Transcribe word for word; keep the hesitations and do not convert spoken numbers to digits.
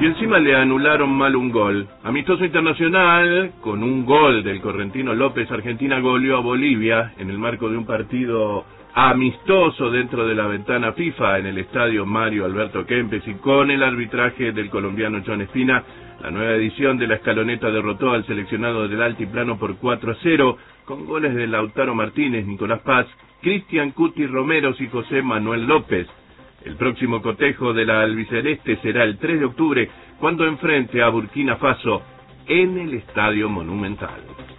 Y encima le anularon mal un gol. Amistoso internacional, con un gol del correntino López, Argentina goleó a Bolivia en el marco de un partido amistoso dentro de la ventana FIFA en el estadio Mario Alberto Kempes, y con el arbitraje del colombiano John Espina, la nueva edición de la escaloneta derrotó al seleccionado del altiplano por cuatro a cero, con goles de Lautaro Martínez, Nicolás Paz, Cristian Cuti Romeros y José Manuel López. El próximo cotejo de la albiceleste será el tres de octubre, cuando enfrente a Burkina Faso en el Estadio Monumental.